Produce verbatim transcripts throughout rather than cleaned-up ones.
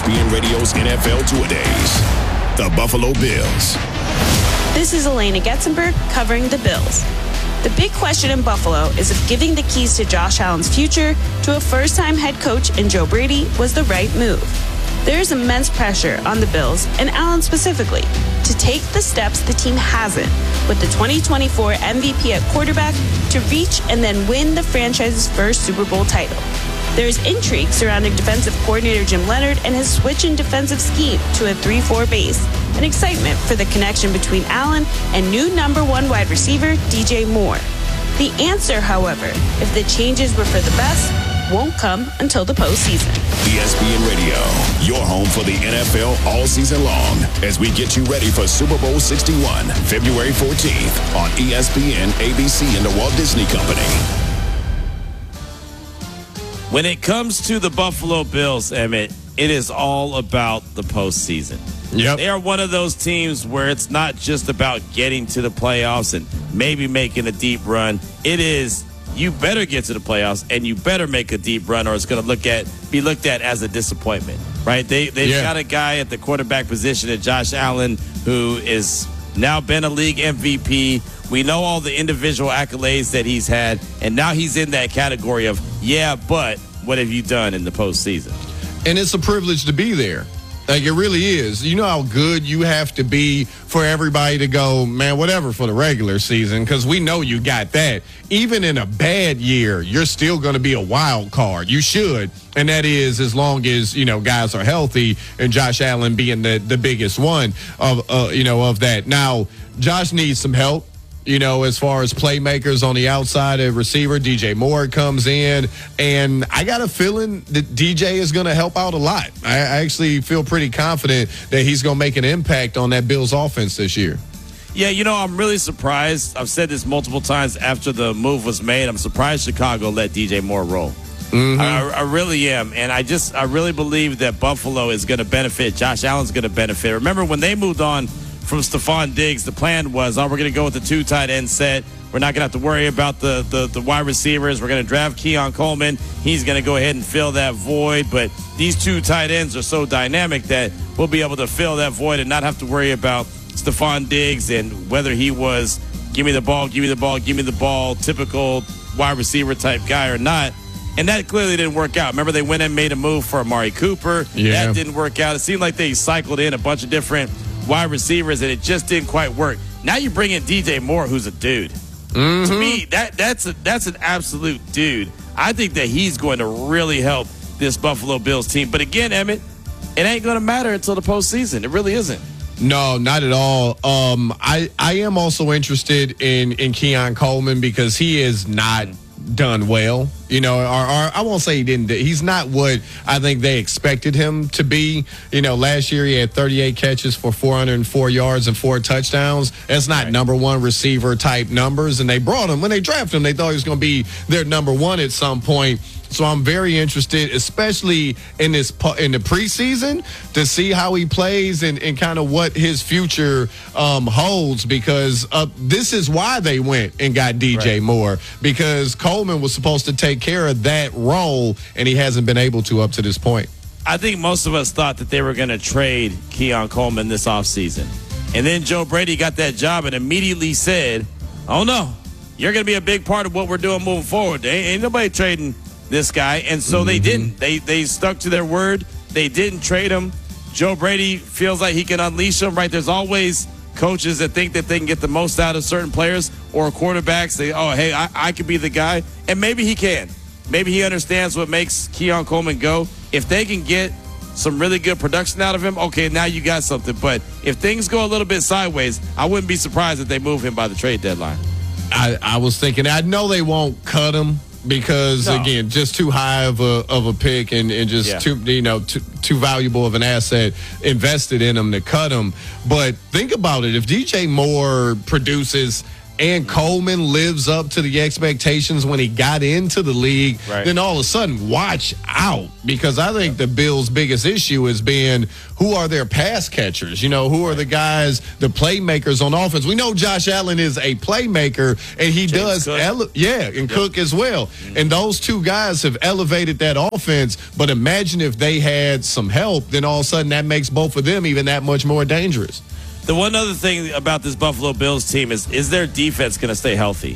S P N Radio's N F L Two-A-Days. The Buffalo Bills. This is Elena Getzenberg covering the Bills. The big question in Buffalo is if giving the keys to Josh Allen's future to a first-time head coach in Joe Brady was the right move. There is immense pressure on the Bills, and Allen specifically, to take the steps the team hasn't, with the twenty twenty-four M V P at quarterback, to reach and then win the franchise's first Super Bowl title. There is intrigue surrounding defensive coordinator Jim Leonhard and his switch in defensive scheme to a three four base, and excitement for the connection between Allen and new number one wide receiver D J Moore. The answer, however, if the changes were for the best, won't come until the postseason. E S P N Radio, your home for the N F L all season long, as we get you ready for Super Bowl sixty-one, February fourteenth on E S P N, A B C, and the Walt Disney Company. When it comes to the Buffalo Bills, Emmett, it is all about the postseason. Yep. They are one of those teams where it's not just about getting to the playoffs and maybe making a deep run. It is, you better get to the playoffs and you better make a deep run, or it's going to look at be looked at as a disappointment, right? They, they've yeah. got a guy at the quarterback position, at Josh Allen, who is now been a league M V P. We know all the individual accolades that he's had, and now he's in that category of, yeah, but what have you done in the postseason? And it's a privilege to be there. Like, it really is. You know how good you have to be for everybody to go, man, whatever for the regular season, because we know you got that. Even in a bad year, you're still going to be a wild card. You should. And that is as long as, you know, guys are healthy, and Josh Allen being the, the biggest one of, uh, you know, of that. Now, Josh needs some help. You know, as far as playmakers on the outside of receiver, D J Moore comes in, and I got a feeling that D J is going to help out a lot. I actually feel pretty confident that he's going to make an impact on that Bills offense this year. Yeah, you know, I'm really surprised. I've said this multiple times after the move was made. I'm surprised Chicago let D J Moore roll. Mm-hmm. I, I really am. And I just, I really believe that Buffalo is going to benefit. Josh Allen's going to benefit. Remember when they moved on from Stephon Diggs, the plan was, oh, we're going to go with the two tight end set. We're not going to have to worry about the, the, the wide receivers. We're going to draft Keon Coleman. He's going to go ahead and fill that void. But these two tight ends are so dynamic that we'll be able to fill that void and not have to worry about Stephon Diggs and whether he was give me the ball, give me the ball, give me the ball, typical wide receiver type guy or not. And that clearly didn't work out. Remember, they went and made a move for Amari Cooper. Yeah. That didn't work out. It seemed like they cycled in a bunch of different wide receivers, and it just didn't quite work. Now you bring in D J Moore, who's a dude. Mm-hmm. To me, that that's a, that's an absolute dude. I think that he's going to really help this Buffalo Bills team. But again, Emmett, it ain't going to matter until the postseason. It really isn't. No, not at all. Um, I I am also interested in in Keon Coleman because he is not done well. You know, or, or I won't say he didn't. He's not what I think they expected him to be. You know, last year he had thirty-eight catches for four hundred four yards and four touchdowns. That's not right. Number one receiver type numbers. And they brought him when they drafted him. They thought he was going to be their number one at some point. So I'm very interested, especially in this in the preseason, to see how he plays and, and kind of what his future um, holds. Because uh, this is why they went and got D J right. Moore, because Coleman was supposed to take care of that role, and he hasn't been able to up to this point. I think most of us thought that they were going to trade Keon Coleman this offseason. And then Joe Brady got that job and immediately said, oh, no, you're going to be a big part of what we're doing moving forward. Ain't, ain't nobody trading this guy. And so mm-hmm. they didn't. They they stuck to their word. They didn't trade him. Joe Brady feels like he can unleash him, right? There's always coaches that think that they can get the most out of certain players or quarterbacks. They, oh, hey, I, I could be the guy. And maybe he can. Maybe he understands what makes Keon Coleman go. If they can get some really good production out of him, okay, now you got something. But if things go a little bit sideways, I wouldn't be surprised if they move him by the trade deadline. I, I was thinking, I know they won't cut him because, no. again, just too high of a of a pick and, and just yeah. too, you know, too, too valuable of an asset invested in him to cut him. But think about it. If D J Moore produces and Coleman lives up to the expectations when he got into the league, right. then all of a sudden, watch out. Because I think the Bills' biggest issue has been who are their pass catchers? You know, who are the guys, the playmakers on offense? We know Josh Allen is a playmaker, and he James does, ele- yeah, and yep. Cook as well. Mm-hmm. And those two guys have elevated that offense. But imagine if they had some help, then all of a sudden that makes both of them even that much more dangerous. The one other thing about this Buffalo Bills team is, is their defense going to stay healthy?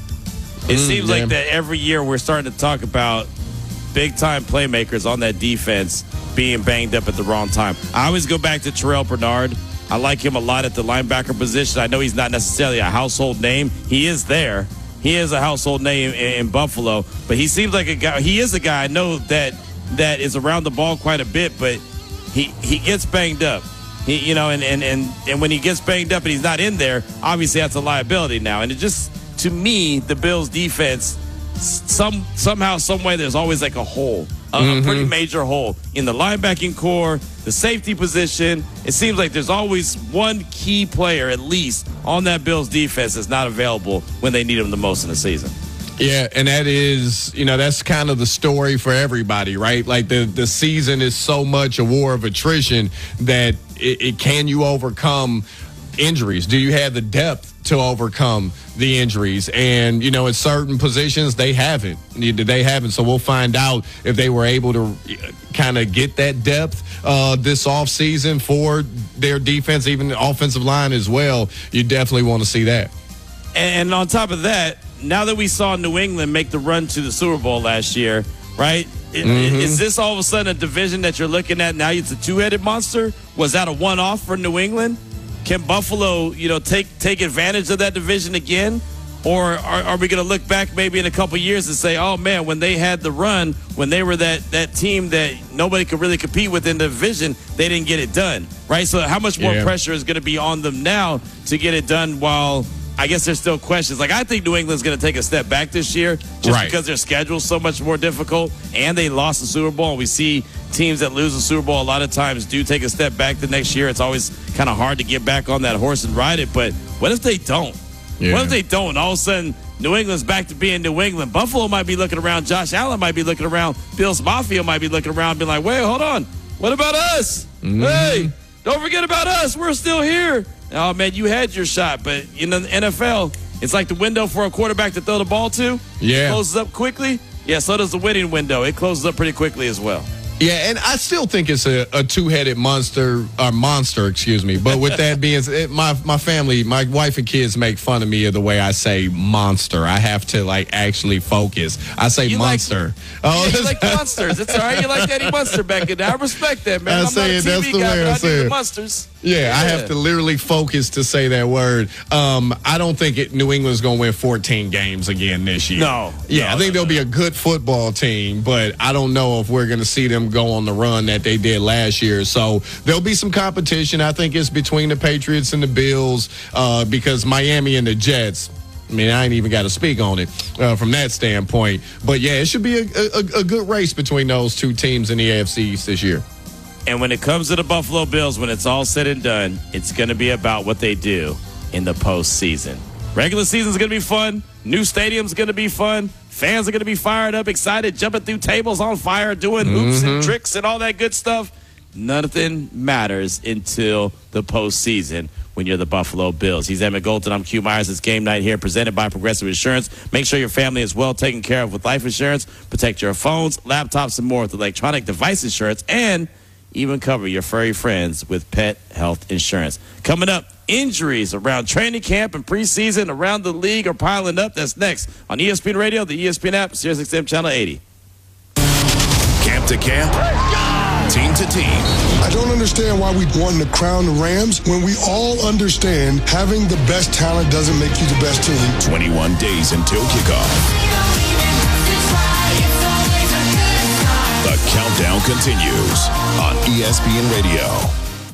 It mm, seems damn. like that every year we're starting to talk about big-time playmakers on that defense being banged up at the wrong time. I always go back to Terrell Bernard. I like him a lot at the linebacker position. I know he's not necessarily a household name. He is there. He is a household name in, in Buffalo. But he seems like a guy. He is a guy I know that that is around the ball quite a bit, but he, he gets banged up. He, you know, and, and, and, and when he gets banged up and he's not in there, obviously that's a liability now. And it just, to me, the Bills' defense, some somehow, some way, there's always like a hole, a, mm-hmm. a pretty major hole in the linebacking core, the safety position. It seems like there's always one key player, at least, on that Bills' defense that's not available when they need him the most in the season. Yeah, and that is, you know, that's kind of the story for everybody, right? Like the, the season is so much a war of attrition that it, it can you overcome injuries? Do you have the depth to overcome the injuries? And, you know, at certain positions, they haven't. They haven't. So we'll find out if they were able to kind of get that depth uh, this offseason for their defense, even the offensive line as well. You definitely want to see that. And on top of that, now that we saw New England make the run to the Super Bowl last year, right? Mm-hmm. Is this all of a sudden a division that you're looking at now? It's a two-headed monster. Was that a one-off for New England? Can Buffalo, you know, take take advantage of that division again? Or are, are we going to look back maybe in a couple years and say, oh, man, when they had the run, when they were that, that team that nobody could really compete with in the division, they didn't get it done, right? So how much more yeah. pressure is going to be on them now to get it done while I guess there's still questions. Like, I think New England's going to take a step back this year just right. because their schedule's so much more difficult and they lost the Super Bowl. And we see teams that lose the Super Bowl a lot of times do take a step back the next year. It's always kind of hard to get back on that horse and ride it. But what if they don't? Yeah. What if they don't? And all of a sudden, New England's back to being New England. Buffalo might be looking around. Josh Allen might be looking around. Bills Mafia might be looking around and be like, wait, hold on. What about us? Mm-hmm. Hey, don't forget about us. We're still here. Oh, man, you had your shot. But in the N F L, it's like the window for a quarterback to throw the ball to. Yeah. It closes up quickly. Yeah, so does the winning window. It closes up pretty quickly as well. Yeah, and I still think it's a, a two-headed monster, or monster, excuse me. But with that being said, my my family, my wife and kids make fun of me of the way I say monster. I have to, like, actually focus. I say you monster. Like, oh, yeah, you like monsters. It's all right. You like Eddie Munster back in there. I respect that, man. I I'm say not a it, T V that's the guy, way but I I say do it. the monsters. Yeah, yeah, I have to literally focus to say that word. Um, I don't think it, New England's going to win fourteen games again this year. No. Yeah, no, I think no, they'll no. be a good football team, but I don't know if we're going to see them go on the run that they did last year. So there'll be some competition. I think it's between the Patriots and the Bills uh, because Miami and the Jets, I mean, I ain't even got to speak on it uh, from that standpoint. But, yeah, it should be a, a, a good race between those two teams in the A F C East this year. And when it comes to the Buffalo Bills, when it's all said and done, it's going to be about what they do in the postseason. Regular season's going to be fun. New stadium's going to be fun. Fans are going to be fired up, excited, jumping through tables on fire, doing hoops mm-hmm. and tricks and all that good stuff. Nothing matters until the postseason when you're the Buffalo Bills. He's Emmett Golden. I'm Q Myers. It's game night here, presented by Progressive Insurance. Make sure your family is well taken care of with life insurance. Protect your phones, laptops, and more with electronic device insurance, and even cover your furry friends with pet health insurance. Coming up, injuries around training camp and preseason around the league are piling up. That's next on E S P N Radio, the E S P N app, Sirius X M Channel eighty. Camp to camp, team to team. I don't understand why we want to crown the Rams when we all understand having the best talent doesn't make you the best team. twenty-one days until kickoff. The countdown continues on E S P N Radio.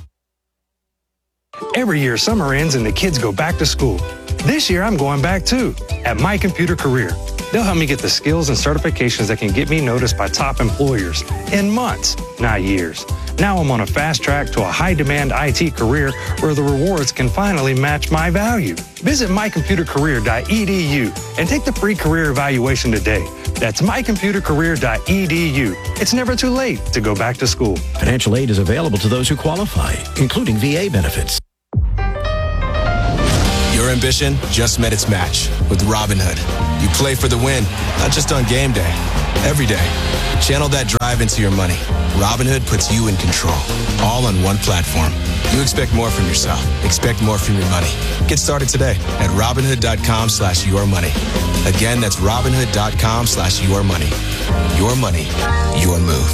Every year, summer ends and the kids go back to school. This year, I'm going back too, at My Computer Career. They'll help me get the skills and certifications that can get me noticed by top employers in months, not years. Now I'm on a fast track to a high-demand I T career where the rewards can finally match my value. Visit my computer career dot e d u and take the free career evaluation today. That's my computer career dot e d u. It's never too late to go back to school. Financial aid is available to those who qualify, including V A benefits. Your ambition just met its match with Robinhood. You play for the win, not just on game day, every day. Channel that drive into your money. Robinhood puts you in control, all on one platform. You expect more from yourself. Expect more from your money. Get started today at Robinhood.com slash your money. Again, that's Robinhood.com slash your money. Your money, your move.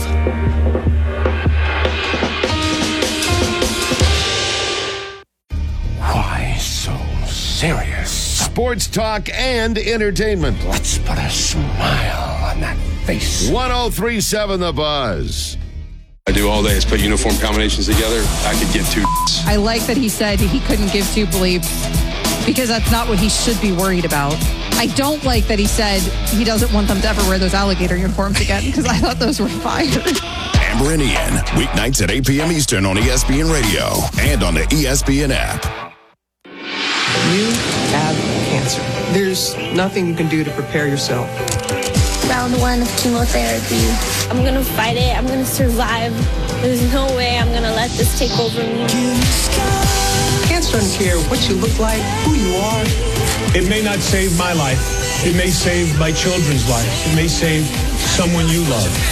Why so serious? Sports talk and entertainment. Let's put a smile on that face. one oh three point seven The Buzz. I do all day is put uniform combinations together. I could give two. I like that he said he couldn't give two bleeps because that's not what he should be worried about. I don't like that he said he doesn't want them to ever wear those alligator uniforms again because I thought those were fire. Amber and Ian, weeknights at eight p.m. Eastern on E S P N Radio and on the E S P N app. You have cancer. There's nothing you can do to prepare yourself. Round one of chemotherapy. I'm gonna fight it. I'm gonna survive. There's no way I'm gonna let this take over me. Cancer doesn't care what you look like, who you are. It may not save my life. It may save my children's lives. It may save someone you love.